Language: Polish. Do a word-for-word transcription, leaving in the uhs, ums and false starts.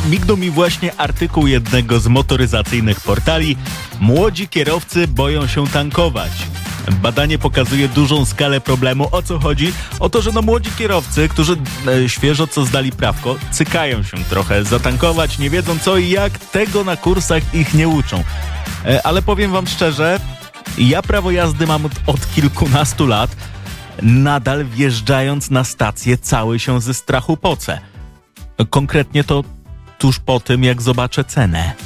mignął mi właśnie artykuł jednego z motoryzacyjnych portali. Młodzi kierowcy boją się tankować. Badanie pokazuje dużą skalę problemu. O co chodzi? O to, że no młodzi kierowcy, którzy e, świeżo co zdali prawko, cykają się trochę zatankować, nie wiedzą co i jak, tego na kursach ich nie uczą. E, ale powiem wam szczerze, ja prawo jazdy mam od, od kilkunastu lat. Nadal wjeżdżając na stację cały się ze strachu pocę. Konkretnie to tuż po tym, jak zobaczę cenę.